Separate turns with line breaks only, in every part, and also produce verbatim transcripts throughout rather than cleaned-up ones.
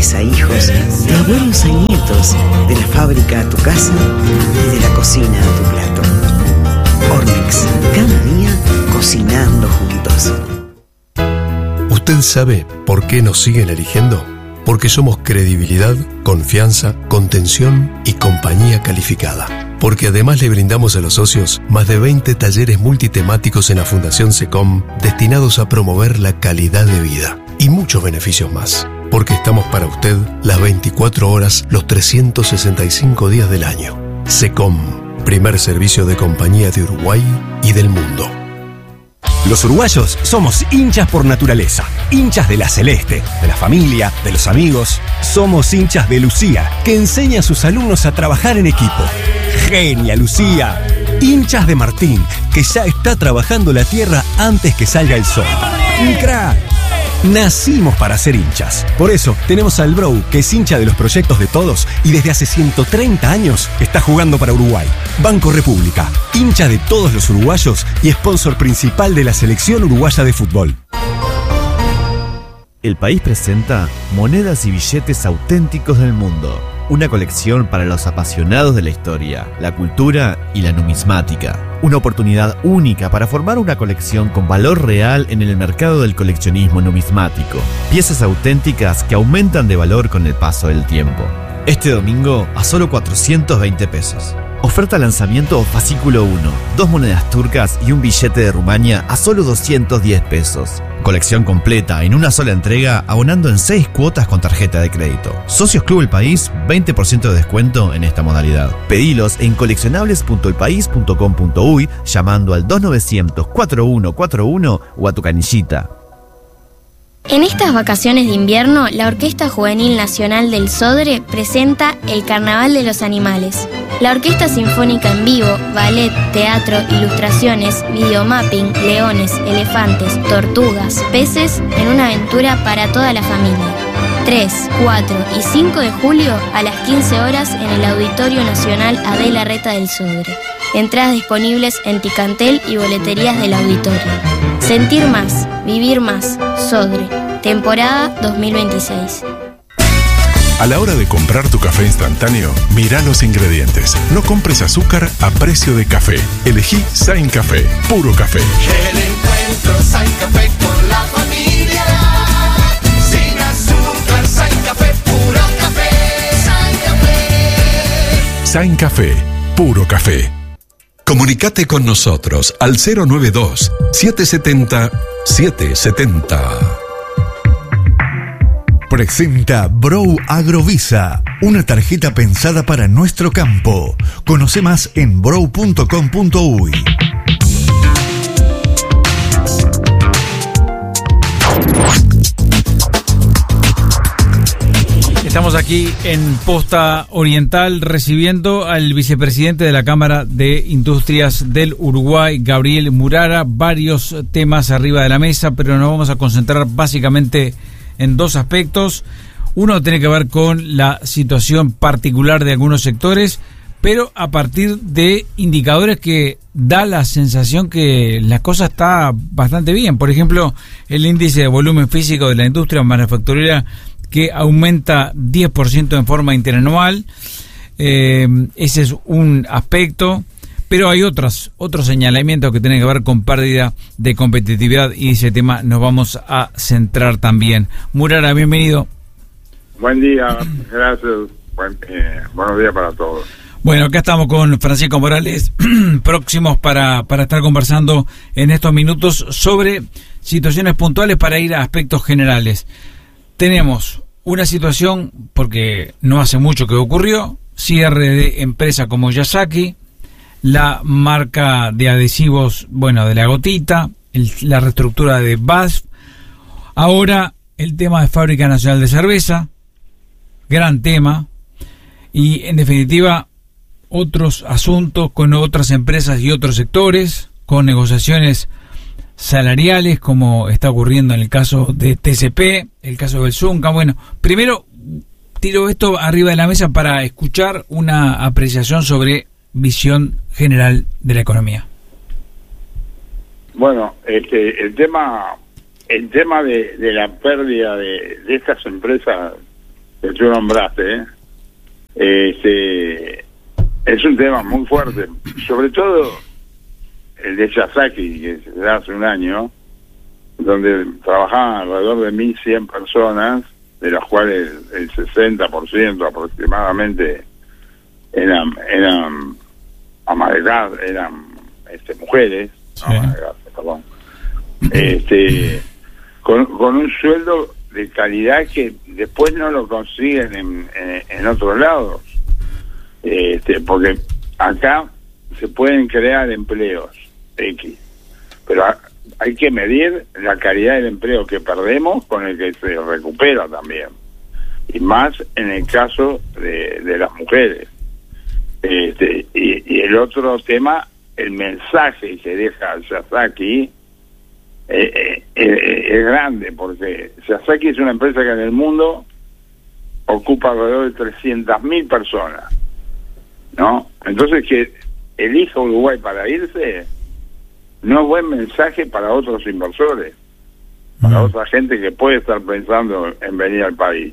padres a hijos, de abuelos a nietos, de la fábrica a tu casa y de la cocina a tu plato. Ornex, cada día cocinando juntos.
¿Usted sabe por qué nos siguen eligiendo? Porque somos credibilidad, confianza, contención y compañía calificada. Porque además le brindamos a los socios más de veinte talleres multitemáticos en la Fundación SECOM destinados a promover la calidad de vida y muchos beneficios más. Porque estamos para usted las veinticuatro horas, los trescientos sesenta y cinco días del año. SECOM, primer servicio de compañía de Uruguay y del mundo.
Los uruguayos somos hinchas por naturaleza, hinchas de la celeste, de la familia, de los amigos. Somos hinchas de Lucía, que enseña a sus alumnos a trabajar en equipo. ¡Genia, Lucía! Hinchas de Martín, que ya está trabajando la tierra antes que salga el sol. ¡Un crack! Nacimos para ser hinchas. Por eso tenemos al Brou, que es hincha de los proyectos de todos y desde hace ciento treinta años está jugando para Uruguay. Banco República, hincha de todos los uruguayos y sponsor principal de la selección uruguaya de fútbol.
El País presenta Monedas y billetes auténticos del mundo. Una colección para los apasionados de la historia, la cultura y la numismática. Una oportunidad única para formar una colección con valor real en el mercado del coleccionismo numismático. Piezas auténticas que aumentan de valor con el paso del tiempo. Este domingo a solo cuatrocientos veinte pesos. Oferta lanzamiento fascículo uno. Dos monedas turcas y un billete de Rumania a solo doscientos diez pesos. Colección completa en una sola entrega, abonando en seis cuotas con tarjeta de crédito. Socios Club El País, veinte por ciento de descuento en esta modalidad. Pedilos en coleccionables punto el país punto com punto uy llamando al dos novecientos, cuarenta y uno cuarenta y uno o a tu canillita.
En estas vacaciones de invierno, la Orquesta Juvenil Nacional del Sodre presenta el Carnaval de los Animales. La Orquesta Sinfónica en vivo, ballet, teatro, ilustraciones, videomapping, leones, elefantes, tortugas, peces en una aventura para toda la familia. tres, cuatro y cinco de julio a las quince horas en el Auditorio Nacional Adela Reta del Sodre. Entradas disponibles en Ticantel y boleterías del auditorio. Sentir más, vivir más, Sodre, temporada dos mil veintiséis.
A la hora de comprar tu café instantáneo, mira los ingredientes. No compres azúcar a precio de café. Elegí Sain Café, puro café.
El encuentro Sain Café con la familia. Sin azúcar, Sain Café, puro café. Sain Café.
Sain Café, puro café.
Comunicate con nosotros al cero noventa y dos, setecientos setenta, setecientos setenta.
Presenta Brou Agrovisa, una tarjeta pensada para nuestro campo. Conoce más en brou punto com punto uy.
Estamos aquí en Posta Oriental recibiendo al vicepresidente de la Cámara de Industrias del Uruguay, Gabriel Murara. Varios temas arriba de la mesa, pero nos vamos a concentrar básicamente en dos aspectos. Uno tiene que ver con la situación particular de algunos sectores, pero a partir de indicadores que da la sensación que la cosa está bastante bien. Por ejemplo, el índice de volumen físico de la industria manufacturera, que aumenta diez por ciento en forma interanual. Eh, ese es un aspecto, pero hay otros, otros señalamientos que tienen que ver con pérdida de competitividad, y ese tema nos vamos a centrar también. Murara, bienvenido.
Buen día, gracias. Buen, eh, buenos días para todos.
Bueno, acá estamos con Francisco Morales, próximos para, para estar conversando en estos minutos sobre situaciones puntuales para ir a aspectos generales. Tenemos una situación, porque no hace mucho que ocurrió, cierre de empresa como Yasaki, la marca de adhesivos, bueno, de la gotita, el, la reestructura de B A S F, ahora el tema de Fábrica Nacional de Cerveza, gran tema, y en definitiva otros asuntos con otras empresas y otros sectores, con negociaciones salariales, como está ocurriendo en el caso de T C P, el caso del Zunca. Bueno, primero tiro esto arriba de la mesa para escuchar una apreciación sobre visión general de la economía.
Bueno, este, el tema el tema de, de la pérdida de, de estas empresas que tú nombraste, ¿eh? Este, es un tema muy fuerte, sobre todo el de Yazaki, que se da hace un año, donde trabajaban alrededor de mil cien personas, de las cuales el sesenta por ciento aproximadamente eran eran ama de casa, eran este, mujeres, sí. ama de casa, perdón, este, con, con un sueldo de calidad que después no lo consiguen en, en, en otros lados, este, porque acá se pueden crear empleos X, pero hay que medir la calidad del empleo que perdemos con el que se recupera también, y más en el caso de, de las mujeres. Este, y, y el otro tema, el mensaje que deja Yazaki eh, eh, eh, es grande, porque Yazaki es una empresa que en el mundo ocupa alrededor de trescientas mil personas, ¿no? Entonces, que elija Uruguay para irse no es buen mensaje para otros inversores, para otra gente que puede estar pensando en venir al país.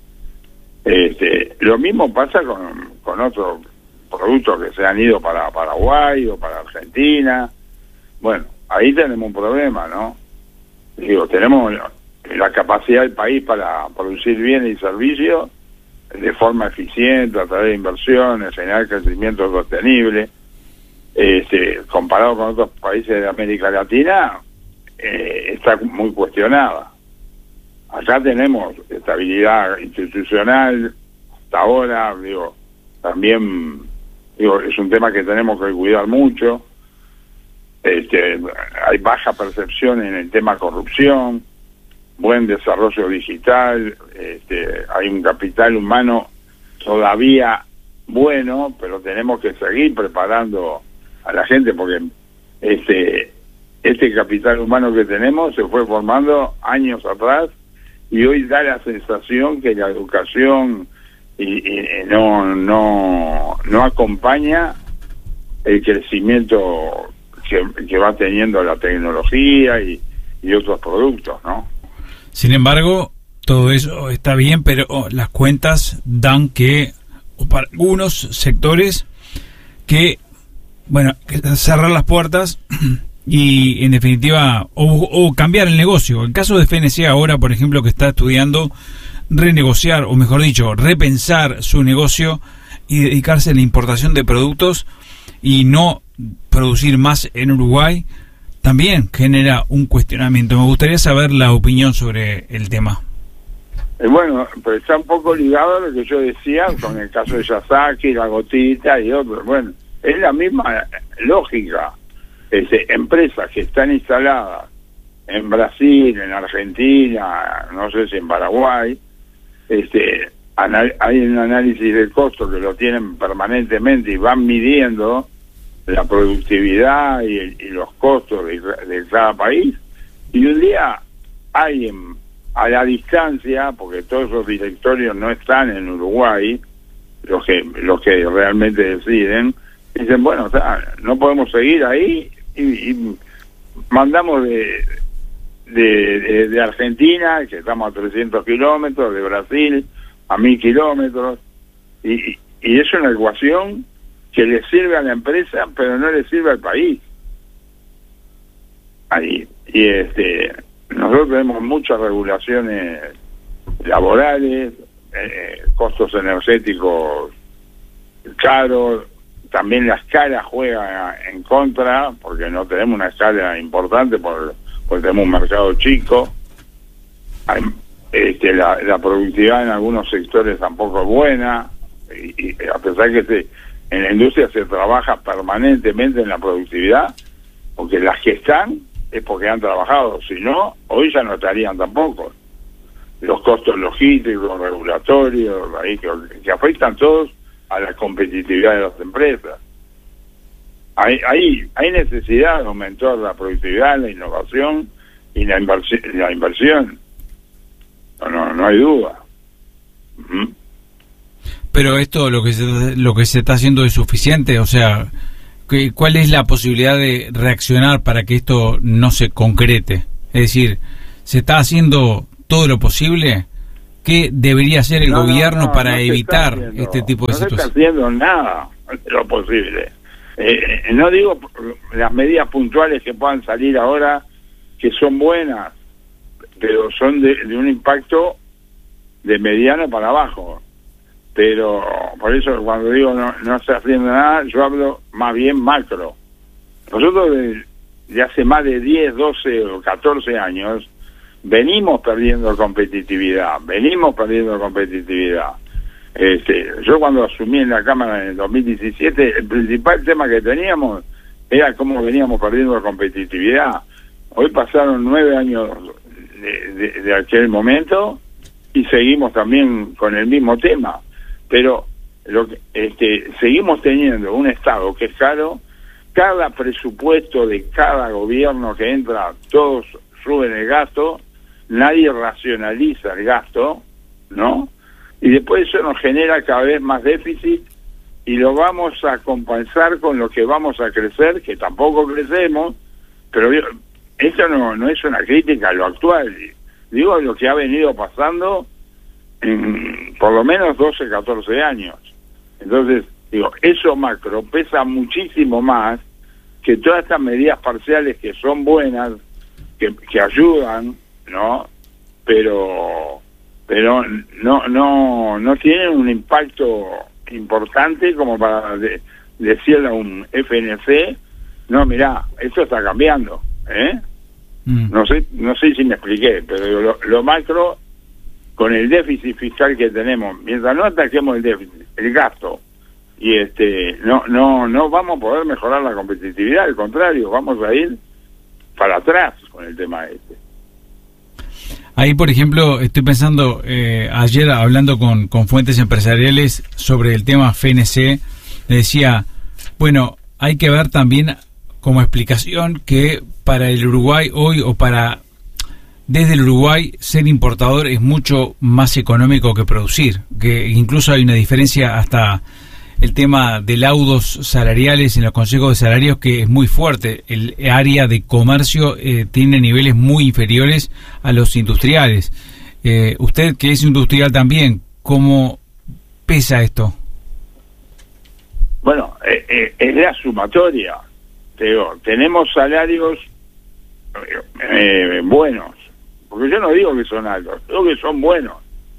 Este, lo mismo pasa con, con otros productos que se han ido para Paraguay o para Argentina. Bueno, ahí tenemos un problema, ¿no? Digo, tenemos la capacidad del país para producir bienes y servicios de forma eficiente, a través de inversiones, generar crecimiento sostenible. Este, comparado con otros países de América Latina, eh, está muy cuestionada. Acá tenemos estabilidad institucional, hasta ahora, digo, también, digo, es un tema que tenemos que cuidar mucho. Este, hay baja percepción en el tema corrupción, buen desarrollo digital, este, hay un capital humano todavía bueno, pero tenemos que seguir preparando a la gente, porque este este capital humano que tenemos se fue formando años atrás, y hoy da la sensación que la educación y, y no no no acompaña el crecimiento que, que va teniendo la tecnología y, y otros productos, ¿no?
Sin embargo, todo eso está bien, pero oh, las cuentas dan que o para algunos sectores que bueno, cerrar las puertas y, en definitiva, o, o cambiar el negocio. El caso de F N C ahora, por ejemplo, que está estudiando renegociar, o mejor dicho, repensar su negocio y dedicarse a la importación de productos y no producir más en Uruguay, también genera un cuestionamiento. Me gustaría saber la opinión sobre el tema.
Eh, bueno, pero está un poco ligado a lo que yo decía con el caso de Yazaki, La Gotita y otros. Bueno, es la misma lógica. Este, empresas que están instaladas en Brasil, en Argentina, no sé si en Paraguay, este, anal- hay un análisis de costo que lo tienen permanentemente y van midiendo la productividad y, el, y los costos de, de cada país, y un día alguien a la distancia, porque todos esos directorios no están en Uruguay, los que los que realmente deciden, dicen, bueno, o sea, no podemos seguir ahí, y, y mandamos de, de, de, de Argentina, que estamos a trescientos kilómetros, de Brasil a mil kilómetros, y, y es una ecuación que le sirve a la empresa, pero no le sirve al país. Ahí, y este, nosotros tenemos muchas regulaciones laborales, eh, costos energéticos caros. También la escala juega en contra, porque no tenemos una escala importante, porque, porque tenemos un mercado chico. Hay, este, la, la productividad en algunos sectores tampoco es buena, y, y a pesar que se, en la industria se trabaja permanentemente en la productividad, porque las que están es porque han trabajado, si no, hoy ya no estarían tampoco. Los costos logísticos, regulatorios, ahí que, que afectan todos a la competitividad de las empresas. Hay, hay, hay necesidad de aumentar la productividad, la innovación y la inversión. La inversión. No, no, no hay duda. Uh-huh.
Pero esto, lo que se, lo que se está haciendo es suficiente, o sea, ¿qué, ¿cuál es la posibilidad de reaccionar para que esto no se concrete? Es decir, ¿se está haciendo todo lo posible? ¿Qué debería hacer el
No, no,
gobierno
no,
para
no se
evitar
está haciendo,
este tipo de
no
situaciones?
No se está haciendo nada de lo posible. Eh, no digo las medidas puntuales que puedan salir ahora, que son buenas, pero son de, de un impacto de mediano para abajo. Pero por eso cuando digo no, no se está haciendo nada, yo hablo más bien macro. Nosotros de, de hace más de diez, doce o catorce años venimos perdiendo competitividad, venimos perdiendo competitividad. Este, yo cuando asumí en la Cámara en el dos mil diecisiete, el principal tema que teníamos era cómo veníamos perdiendo competitividad. Hoy pasaron nueve años de, de, de aquel momento y seguimos también con el mismo tema. Pero lo que, este, seguimos teniendo un Estado que es caro, cada presupuesto de cada gobierno que entra, todos suben el gasto, nadie racionaliza el gasto, ¿no? Y después eso nos genera cada vez más déficit y lo vamos a compensar con lo que vamos a crecer, que tampoco crecemos, pero eso no, no es una crítica a lo actual, digo lo que ha venido pasando en por lo menos doce, catorce años. Entonces, digo, eso macro pesa muchísimo más que todas estas medidas parciales que son buenas, que, que ayudan, ¿no? Pero pero no no no tienen un impacto importante como para de, decirle a un F N C, no, mirá, esto está cambiando, ¿eh? Mm. No sé no sé si me expliqué, pero lo, lo macro, con el déficit fiscal que tenemos, mientras no ataquemos el déficit, el gasto, y este no no no vamos a poder mejorar la competitividad, al contrario, vamos a ir para atrás con el tema este.
Ahí, por ejemplo, estoy pensando, eh, ayer hablando con, con fuentes empresariales sobre el tema F N C, le decía, bueno, hay que ver también como explicación que para el Uruguay hoy, o para desde el Uruguay, ser importador es mucho más económico que producir, que incluso hay una diferencia hasta el tema de laudos salariales en los consejos de salarios que es muy fuerte. El área de comercio eh, tiene niveles muy inferiores a los industriales. Eh, usted, que es industrial también, ¿cómo pesa esto?
Bueno, eh, eh, es la sumatoria. Te digo, tenemos salarios eh, buenos, porque yo no digo que son altos, digo que son buenos.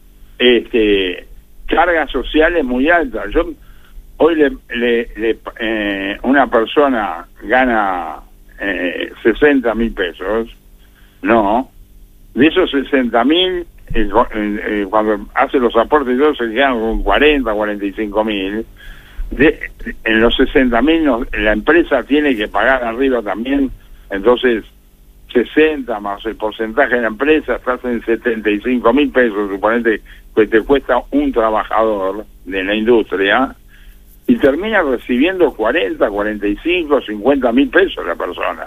Este, cargas sociales muy altas. Yo Hoy le, le, le eh, una persona gana eh, sesenta mil pesos, no, de esos sesenta mil, eh, eh, cuando hace los aportes y todo, se quedan con cuarenta, cuarenta y cinco mil. En los sesenta mil no, la empresa tiene que pagar arriba también, entonces sesenta más el porcentaje de la empresa, estás en setenta y cinco mil pesos, suponete que te cuesta un trabajador de la industria, y termina recibiendo cuarenta, cuarenta y cinco, cincuenta mil pesos la persona.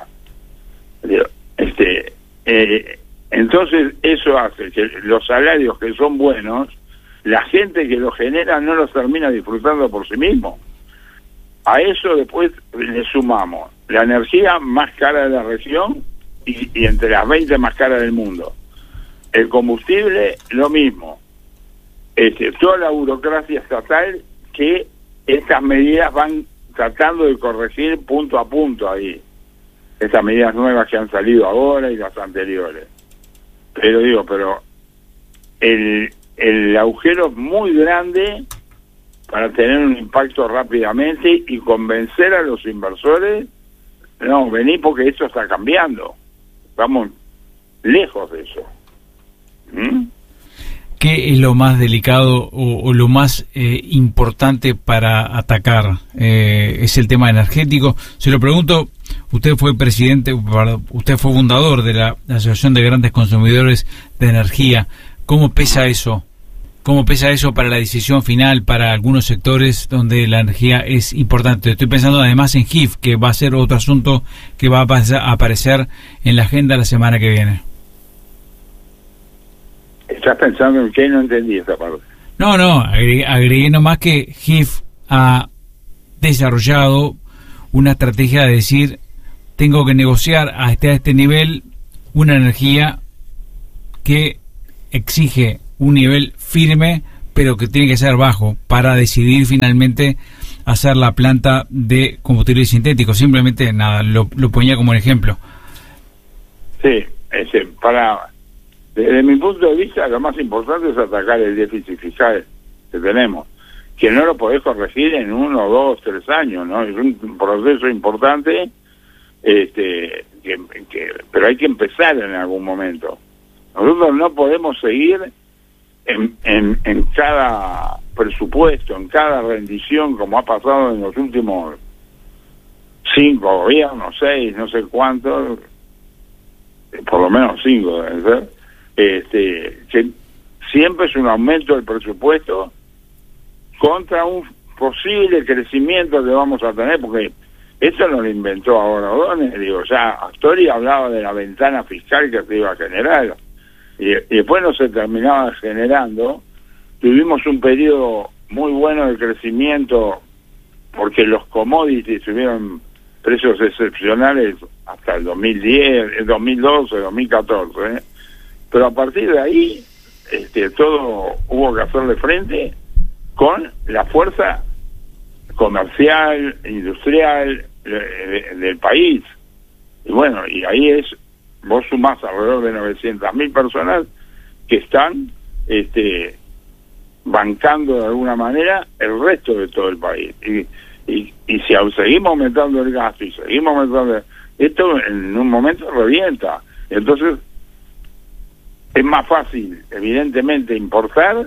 Este, eh, entonces eso hace que los salarios que son buenos, la gente que los genera no los termina disfrutando por sí mismo. A eso después le sumamos la energía más cara de la región y, y entre las veinte más caras del mundo. El combustible, lo mismo. Este, toda la burocracia estatal que estas medidas van tratando de corregir punto a punto ahí. Estas medidas nuevas que han salido ahora y las anteriores. Pero digo, pero el, el agujero es muy grande para tener un impacto rápidamente y convencer a los inversores, no, vení porque esto está cambiando. Estamos lejos de eso. ¿Mm?
¿Qué es lo más delicado o, o lo más eh, importante para atacar? Eh, ¿Es el tema energético? Se lo pregunto, usted fue presidente, usted fue fundador de la Asociación de Grandes Consumidores de Energía. ¿Cómo pesa eso? ¿Cómo pesa eso para la decisión final para algunos sectores donde la energía es importante? Estoy pensando además en G I F, que va a ser otro asunto que va a aparecer en la agenda la semana que viene.
¿Estás pensando en qué? No entendí esa parte.
No, no, agregué, agregué nomás que G I F ha desarrollado una estrategia de decir, tengo que negociar hasta este nivel una energía que exige un nivel firme, pero que tiene que ser bajo para decidir finalmente hacer la planta de combustible sintético. Simplemente nada, lo, lo ponía como un ejemplo.
Sí, ese, para desde mi punto de vista lo más importante es atacar el déficit fiscal que tenemos, que no lo podés corregir en uno, dos, tres años, ¿no? Es un proceso importante, este, que, que, pero hay que empezar en algún momento. Nosotros no podemos seguir en, en, en cada presupuesto, en cada rendición, como ha pasado en los últimos cinco gobiernos, seis, no sé cuántos, por lo menos cinco deben ser, este, que siempre es un aumento del presupuesto contra un posible crecimiento que vamos a tener, porque eso no lo inventó ahora O'Donnell, digo, ya Astori hablaba de la ventana fiscal que se iba a generar, y, y después no se terminaba generando. Tuvimos un periodo muy bueno de crecimiento porque los commodities tuvieron precios excepcionales hasta el dos mil diez, el dos mil doce, dos mil catorce, ¿eh? Pero a partir de ahí este, todo hubo que hacerle frente con la fuerza comercial, industrial de, de, del país. Y bueno, y ahí es, vos sumás alrededor de novecientas mil personas que están este, bancando de alguna manera el resto de todo el país. Y, y, y si seguimos aumentando el gasto y seguimos aumentando, esto en un momento revienta. Entonces es más fácil, evidentemente, importar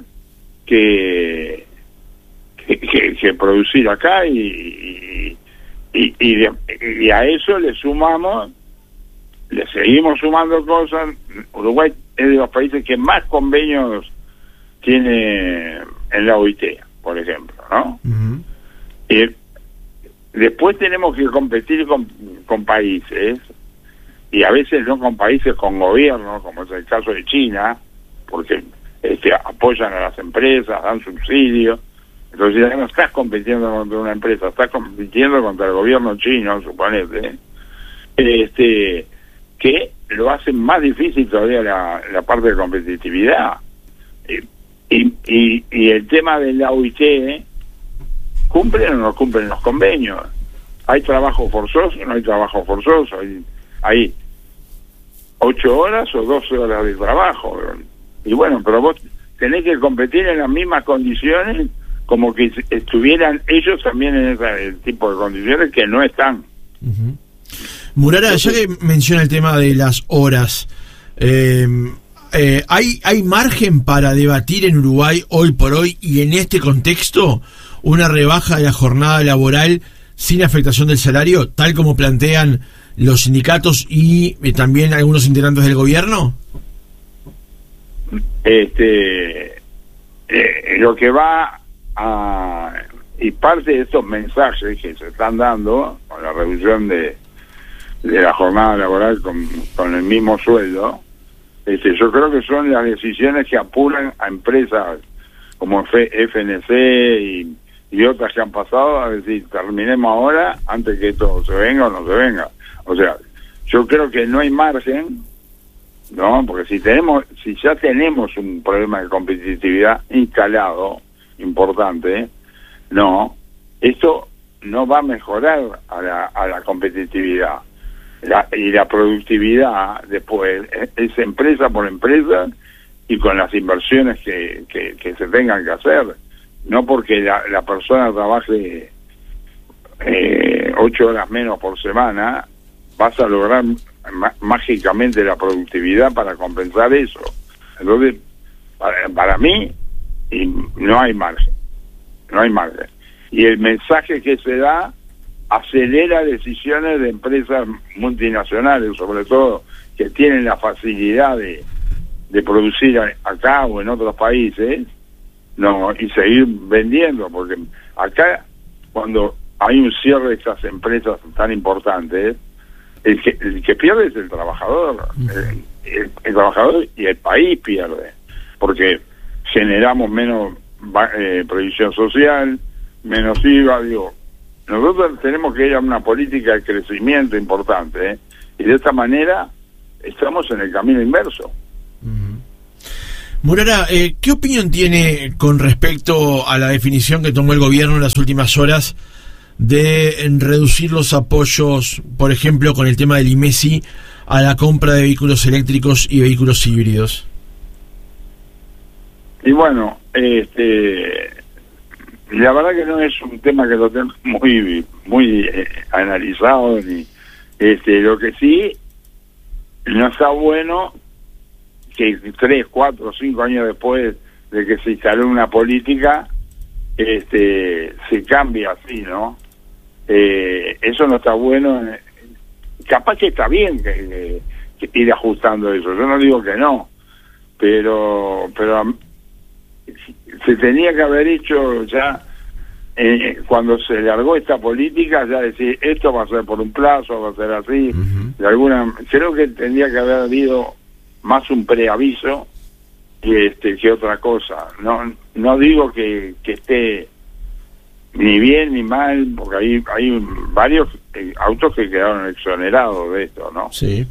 que que, que, que producir acá, y y, y, de, y a eso le sumamos, le seguimos sumando cosas. Uruguay es de los países que más convenios tiene en la O I T, por ejemplo, ¿no? Uh-huh. Y después tenemos que competir con, con países, y a veces no con países con gobiernos, como es el caso de China, porque este, apoyan a las empresas, dan subsidios. Entonces ya no estás compitiendo contra una empresa, estás compitiendo contra el gobierno chino, suponete, este, que lo hacen más difícil todavía la, la parte de competitividad. Y, y, y el tema de la O I T, ¿cumplen o no cumplen los convenios? ¿Hay trabajo forzoso o no hay trabajo forzoso? Hay, hay ocho horas o doce horas de trabajo. Y bueno, pero vos tenés que competir en las mismas condiciones como que estuvieran ellos también en ese tipo de condiciones que no están.
Uh-huh. Murara, ya que menciona el tema de las horas, eh, eh, ¿hay, ¿hay margen para debatir en Uruguay hoy por hoy y en este contexto una rebaja de la jornada laboral sin afectación del salario, tal como plantean los sindicatos y eh, también algunos integrantes del gobierno?
Este, eh, lo que va a, y parte de estos mensajes que se están dando con la reducción de, de la jornada laboral con, con el mismo sueldo, este, yo creo que son las decisiones que apuran a empresas como F N C y, y otras que han pasado a decir, terminemos ahora antes que esto se venga o no se venga. O sea, yo creo que no hay margen, ¿no? Porque si tenemos, si ya tenemos un problema de competitividad instalado, importante, no, esto no va a mejorar a la, a la competitividad. La, y la productividad después es, es empresa por empresa y con las inversiones que, que, que se tengan que hacer. No porque la, la persona trabaje eh, ocho horas menos por semana, vas a lograr mágicamente la productividad para compensar eso. Entonces, para, para mí, y no hay margen, no hay margen. Y el mensaje que se da acelera decisiones de empresas multinacionales, sobre todo, que tienen la facilidad de, de producir acá o en otros países, no, y seguir vendiendo, porque acá, cuando hay un cierre de estas empresas tan importantes, el que, el que pierde es el trabajador, el, el, el trabajador y el país pierde, porque generamos menos eh, previsión social, menos I V A, digo, nosotros tenemos que ir a una política de crecimiento importante, ¿eh? Y de esta manera estamos en el camino inverso.
Uh-huh. Murara, eh, ¿qué opinión tiene con respecto a la definición que tomó el gobierno en las últimas horas de en reducir los apoyos, por ejemplo, con el tema del I M E S I, a la compra de vehículos eléctricos y vehículos híbridos?
Y bueno, este, la verdad que no es un tema que lo tengo muy muy eh, analizado, ni este, lo que sí no está bueno que tres, cuatro, cinco años después de que se instaló una política, este, se cambia así, ¿no? Eh, eso no está bueno. Capaz que está bien que, que, que ir ajustando eso. Yo no digo que no, pero pero se tenía que haber hecho ya eh, cuando se largó esta política, ya decir esto va a ser por un plazo, va a ser así. Uh-huh. De alguna, creo que tendría que haber habido más un preaviso que este que otra cosa. No no digo que, que esté ni bien ni mal, porque hay hay varios eh, autos que quedaron exonerados de esto, ¿no?
Sí.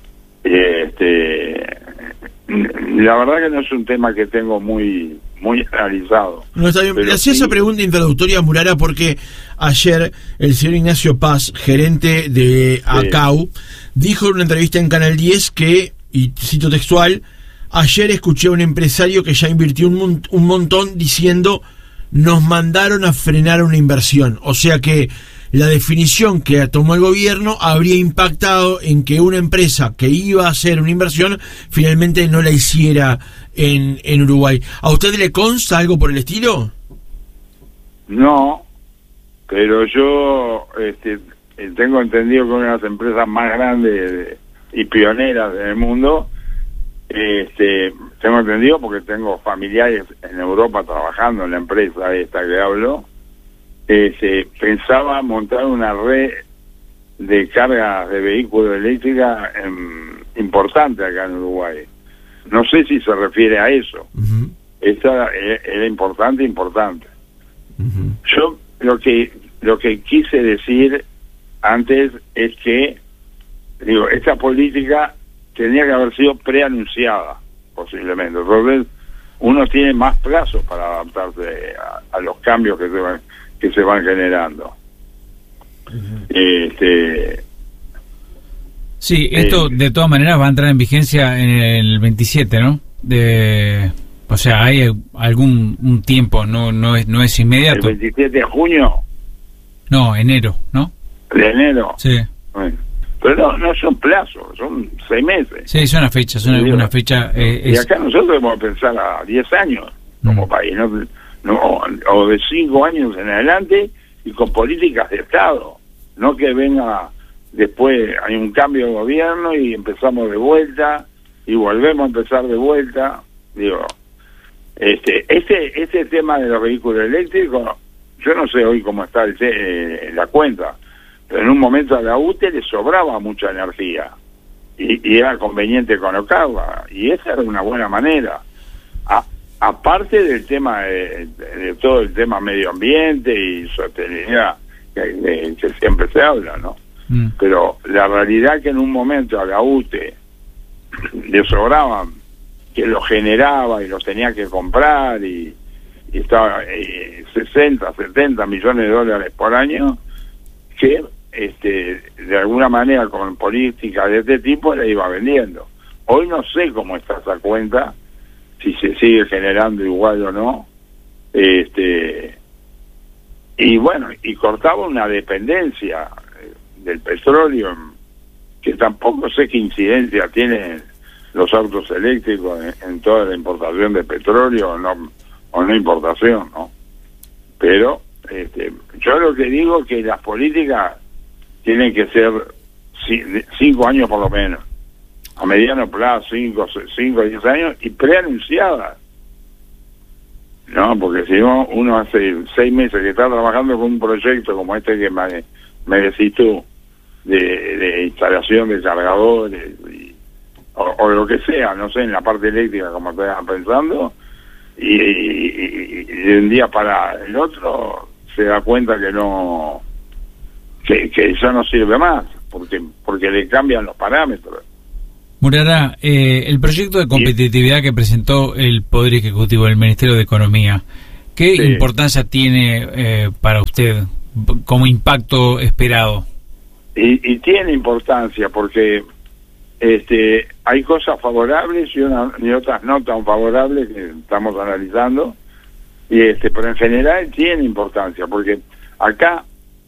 Este, la verdad que no es un tema que tengo muy muy analizado.
No, está bien. Le hacía sí. esa pregunta introductoria a Murara porque ayer el señor Ignacio Paz, gerente de A C A U, sí. dijo en una entrevista en Canal diez que, y cito textual, ayer escuché a un empresario que ya invirtió un, mon- un montón diciendo nos mandaron a frenar una inversión. O sea que la definición que tomó el gobierno habría impactado en que una empresa que iba a hacer una inversión finalmente no la hiciera en, en Uruguay. ¿A usted le consta algo por el estilo?
No, pero yo este, tengo entendido que una de las empresas más grandes y pioneras del mundo, este, tengo entendido porque tengo familiares en Europa trabajando en la empresa esta que hablo, este, pensaba montar una red de carga de vehículos eléctricas eh, importante acá en Uruguay. No sé si se refiere a eso. Uh-huh. Esa era importante, importante. Uh-huh. Yo lo que lo que quise decir antes es que, digo, esta política tenía que haber sido preanunciada, posiblemente. Entonces, uno tiene más plazos para adaptarse a, a los cambios que se van, que se van generando. Uh-huh. Este...
Sí, esto eh, de todas maneras va a entrar en vigencia en el veintisiete, ¿no? De, o sea, hay algún un tiempo, no no es no es inmediato.
¿El veintisiete de junio?
No, enero, ¿no?
¿De enero?
Sí.
Bueno, pero no, no son plazos, son seis meses.
Sí, es una fecha, es una, una fecha... Eh,
y
es...
acá nosotros debemos pensar a diez años como mm. país, ¿no? No, o de cinco años en adelante y con políticas de Estado, no que venga... Después hay un cambio de gobierno y empezamos de vuelta y volvemos a empezar de vuelta. Digo, este este este tema de los vehículos eléctricos, yo no sé hoy cómo está el te- la cuenta, pero en un momento a la U T E le sobraba mucha energía y, y era conveniente colocarla, y esa era una buena manera. A, aparte del tema de, de, de todo el tema medio ambiente y sostenibilidad que, de, que siempre se habla, ¿no? Mm. Pero la realidad que en un momento a la U T E le sobraban, que lo generaba y los tenía que comprar y, y estaba eh, sesenta, setenta millones de dólares por año, que este de alguna manera con políticas de este tipo la iba vendiendo. Hoy no sé cómo está esa cuenta, si se sigue generando igual o no, este y bueno, y cortaba una dependencia del petróleo, que tampoco sé qué incidencia tienen los autos eléctricos en, en toda la importación de petróleo o no, o no importación, ¿no? Pero este, yo lo que digo es que las políticas tienen que ser cinco años por lo menos, a mediano plazo, cinco, cinco, diez años, y preanunciadas. No, porque si no, uno hace seis meses que está trabajando con un proyecto como este que me, me decís tú, de, de instalación de cargadores y, o, o lo que sea, no sé, en la parte eléctrica como estaban pensando, y, y, y de un día para el otro se da cuenta que no que, que eso no sirve más, porque porque le cambian los parámetros.
Murara, eh, el proyecto de competitividad que presentó el Poder Ejecutivo del Ministerio de Economía, ¿qué
Sí.
importancia tiene eh, para usted como impacto esperado?
Y, y tiene importancia porque este hay cosas favorables y, una, y otras no tan favorables que estamos analizando, y este pero en general tiene importancia porque acá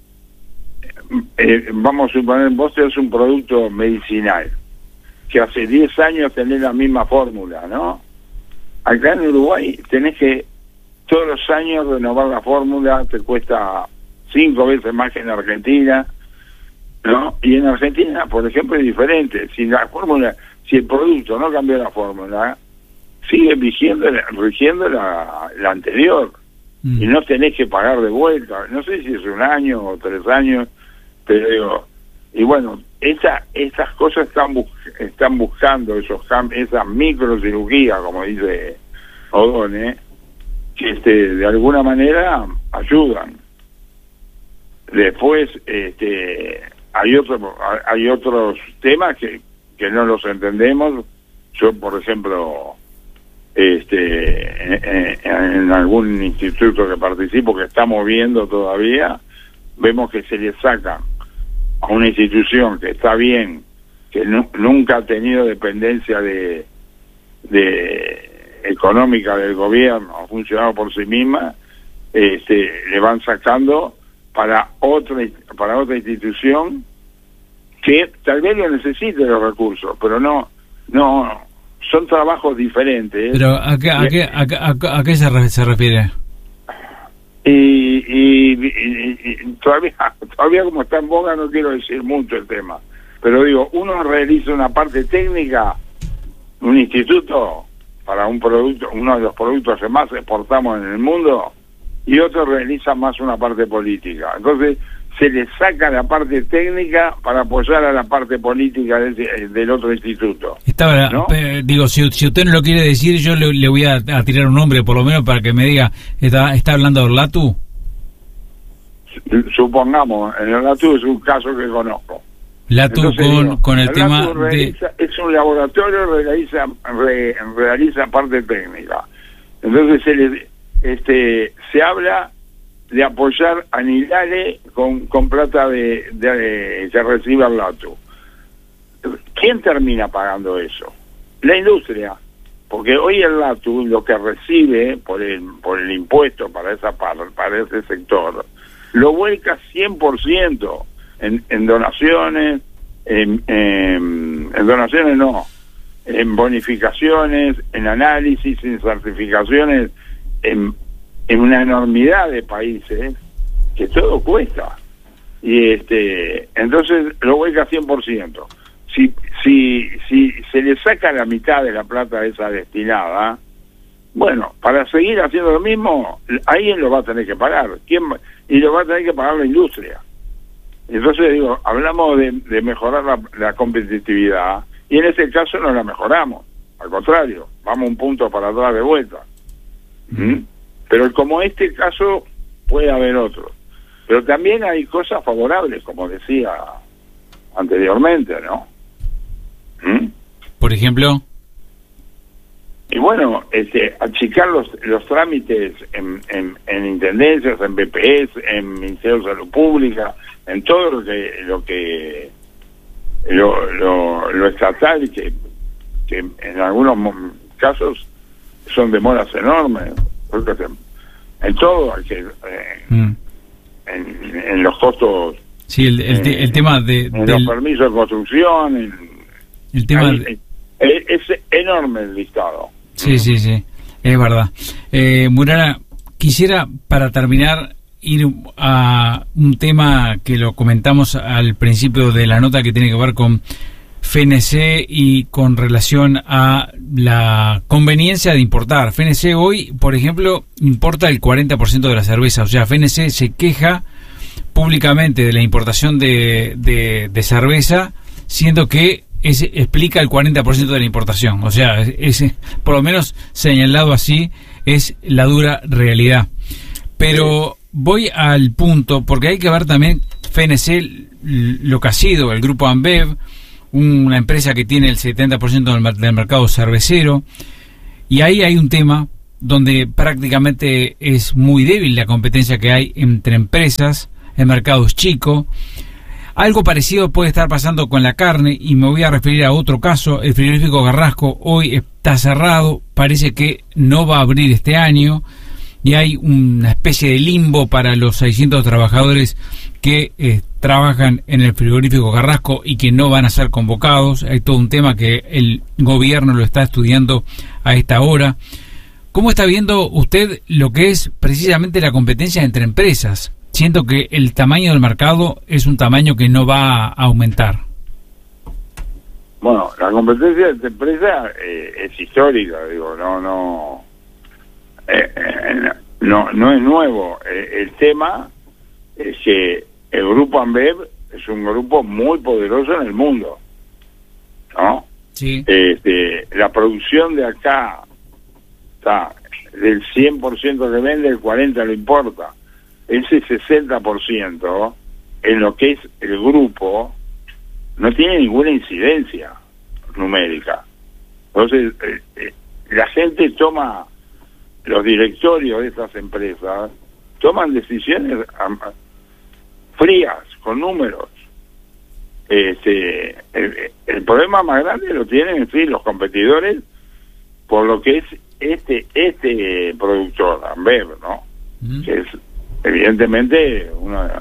eh, vamos a suponer, vos tenés un producto medicinal que hace diez años tenés la misma fórmula, ¿no? Acá en Uruguay tenés que todos los años renovar la fórmula, te cuesta cinco veces más que en Argentina, ¿no? Y en Argentina, por ejemplo, es diferente. Si la fórmula, si el producto no cambió la fórmula, sigue rigiendo, rigiendo la, la anterior. Mm. Y no tenés que pagar de vuelta. No sé si es un año o tres años, pero digo, y bueno, esa, esas cosas están bus están buscando esos esas microcirugías, como dice Odone, que este, de alguna manera ayudan. Después, este, hay otro, hay otros temas que, que no los entendemos. Yo, por ejemplo, este, en, en algún instituto que participo, que estamos viendo todavía, vemos que se le saca a una institución que está bien, que nu nunca ha tenido dependencia de, de económica del gobierno, ha funcionado por sí misma, este, le van sacando para otra para otra institución que tal vez lo necesite los recursos, pero no no son trabajos diferentes.
Pero ¿a qué, a qué, a qué, a qué, a qué se, re, se refiere?
Y, y, y, y todavía todavía como está en boga no quiero decir mucho el tema, pero digo, uno realiza una parte técnica, un instituto para un producto, uno de los productos que más exportamos en el mundo, y otro realiza más una parte política. Entonces se le saca la parte técnica para apoyar a la parte política del, del otro instituto.
Estaba, ¿no? eh, digo, si, si usted no lo quiere decir, yo le, le voy a, a tirar un nombre por lo menos para que me diga, ¿está, está hablando de Orlatu?
Supongamos, en Orlatu es un caso que conozco.
Latu con, digo, con el tema
realiza,
de...
es un laboratorio, realiza, re, realiza parte técnica. Entonces se le... Este, se habla de apoyar a Nilale con, con plata de, de, de que reciba el Latu. ¿Quién termina pagando eso? La industria, porque hoy el Latu lo que recibe por el por el impuesto para esa para ese sector lo vuelca cien por ciento en, en donaciones, en, en, en donaciones no, en bonificaciones, en análisis, en certificaciones. En, en una enormidad de países que todo cuesta, y este entonces lo vuelca cien por ciento. Si, si, si se le saca la mitad de la plata esa destinada, bueno, para seguir haciendo lo mismo, alguien lo va a tener que pagar. ¿Quién? Y lo va a tener que pagar la industria. Entonces digo, hablamos de, de mejorar la, la competitividad, y en ese caso no la mejoramos, al contrario, vamos un punto para atrás de vuelta. ¿Mm? Pero como este caso puede haber otros, pero también hay cosas favorables, como decía anteriormente, ¿no? ¿Mm?
Por ejemplo,
y bueno, este, achicar los los trámites en, en, en intendencias, en B P S, en Ministerio de Salud Pública, en todo lo que lo que lo, lo, lo estatal, que, que en algunos casos son demoras enormes, porque en todo hay que eh, mm. en, en los costos,
sí, el, el, te, el tema de
en
del,
los permisos de construcción, en,
el tema
hay,
de,
es, es enorme el listado.
Sí, sí, sí, es verdad. eh, Murara, quisiera para terminar ir a un tema que lo comentamos al principio de la nota, que tiene que ver con F N C y con relación a la conveniencia de importar. F N C hoy, por ejemplo, importa el cuarenta por ciento de la cerveza. O sea, F N C se queja públicamente de la importación de, de, de cerveza, siendo que es, explica el cuarenta por ciento de la importación. O sea, es, es, por lo menos señalado así, es la dura realidad. Pero voy al punto, porque hay que ver también F N C, lo que ha sido el grupo Ambev, una empresa que tiene el setenta por ciento del, mer- del mercado cervecero, y ahí hay un tema donde prácticamente es muy débil la competencia que hay entre empresas, el mercado es chico. Algo parecido puede estar pasando con la carne, y me voy a referir a otro caso. El frigorífico Carrasco hoy está cerrado, parece que no va a abrir este año, y hay una especie de limbo para los seiscientos trabajadores que eh, trabajan en el frigorífico Carrasco y que no van a ser convocados. Hay todo un tema que el gobierno lo está estudiando a esta hora. ¿Cómo está viendo usted lo que es precisamente la competencia entre empresas? Siento que el tamaño del mercado es un tamaño que no va a aumentar.
Bueno, la competencia de esta empresa eh, es histórica, digo, no, no, eh, eh, no, no es nuevo. Eh, el tema es que el grupo Ambev es un grupo muy poderoso en el mundo, ¿no?
Sí.
Este, la producción de acá está del cien por ciento que vende, el cuarenta por ciento lo importa. Ese sesenta por ciento en lo que es el grupo no tiene ninguna incidencia numérica. Entonces, eh, eh, la gente toma, los directorios de estas empresas toman decisiones um, frías, con números. Este, el, el problema más grande lo tienen, en fin, los competidores, por lo que es este este productor, Ambev, ¿no? Mm. Que es evidentemente una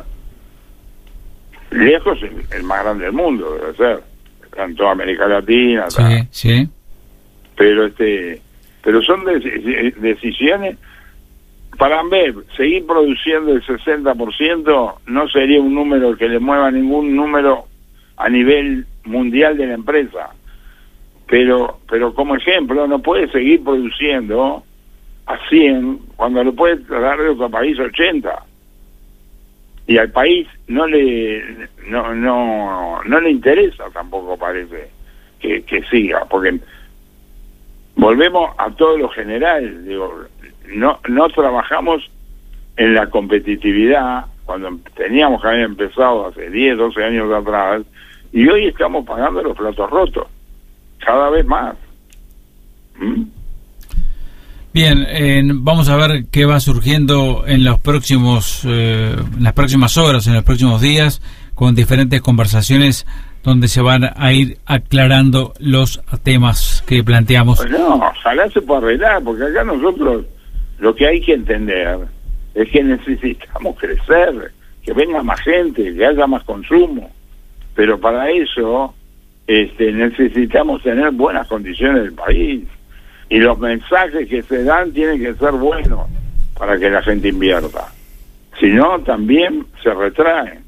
lejos el, el más grande del mundo, debe ser, está en toda América Latina,
sí,
está.
sí.
pero este pero son de, decisiones para Ambev. Seguir produciendo el sesenta por ciento no sería un número que le mueva ningún número a nivel mundial de la empresa, pero pero como ejemplo no puede seguir produciendo a cien cuando lo puede trasladar de otro país a ochenta, y al país no le no no no le interesa tampoco, parece que, que siga, porque volvemos a todo lo general, digo, no no trabajamos en la competitividad cuando teníamos que haber empezado hace diez, doce años atrás, y hoy estamos pagando los platos rotos cada vez más. ¿Mm?
Bien, eh, vamos a ver qué va surgiendo en los próximos, eh, en las próximas horas, en los próximos días, con diferentes conversaciones donde se van a ir aclarando los temas que planteamos.
Pues no, ojalá se pueda arreglar, porque acá nosotros lo que hay que entender es que necesitamos crecer, que venga más gente, que haya más consumo, pero para eso este, necesitamos tener buenas condiciones del país. Y los mensajes que se dan tienen que ser buenos para que la gente invierta. Si no, también se retraen.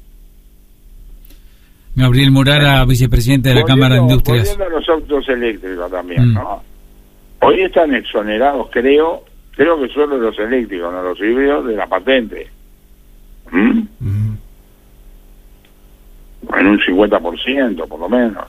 Gabriel Murara, vicepresidente de la
volviendo,
Cámara de Industrias.
Volviendo a los autos eléctricos también,
mm.
¿no? Hoy están exonerados, creo, creo que solo los eléctricos, no los híbridos, de la patente. ¿Mm? Mm. En un cincuenta por ciento, por lo menos.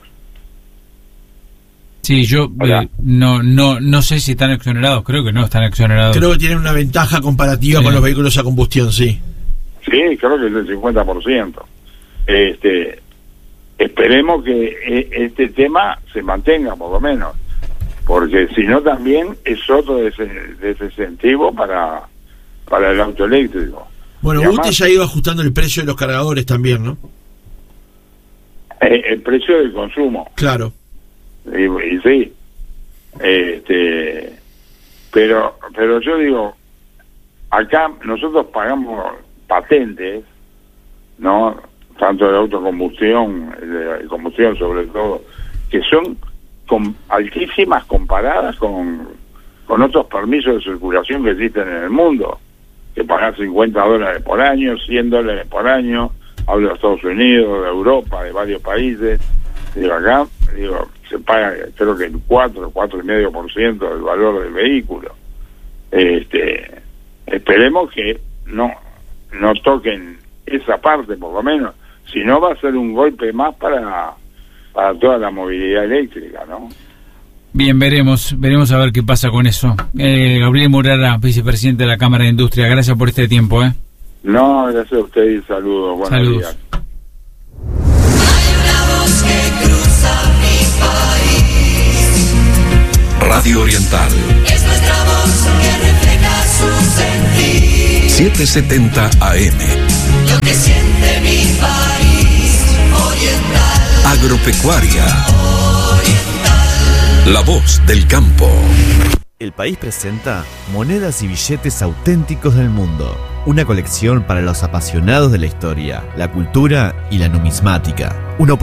Sí, yo eh, no no no sé si están exonerados, creo que no están exonerados.
Creo que tienen una ventaja comparativa sí. con los vehículos a combustión, sí.
Sí, creo que es del cincuenta por ciento. Este, esperemos que este tema se mantenga, por lo menos, porque si no también es otro des- desincentivo para, para el auto eléctrico.
Bueno, usted ya ha ido ajustando el precio de los cargadores también, ¿no?
Eh, el precio del consumo.
Claro.
Y, y sí, este, pero pero yo digo, acá nosotros pagamos patentes, ¿no? Tanto de autocombustión, de combustión sobre todo, que son con, altísimas comparadas con, con otros permisos de circulación que existen en el mundo, que pagan cincuenta dólares por año, cien dólares por año, hablo de Estados Unidos, de Europa, de varios países. Digo, acá, digo, se paga creo que el cuatro, cuatro y medio por ciento del valor del vehículo. Este, esperemos que no, no toquen esa parte, por lo menos. Si no, va a ser un golpe más para, para toda la movilidad eléctrica, ¿no?
Bien, veremos, veremos a ver qué pasa con eso. Eh, Gabriel Murara, vicepresidente de la Cámara de Industria, gracias por este tiempo, ¿eh?
No, gracias a usted y saludos. Buenos
Saludos.
días.
Hay una voz que cruza
Radio Oriental.
Es nuestra voz que refleja su sentir.
setecientos setenta A M.
Lo que siente mi país. Oriental.
Agropecuaria. Oriental. La voz del campo.
El país presenta Monedas y billetes auténticos del mundo. Una colección para los apasionados de la historia, la cultura y la numismática. Una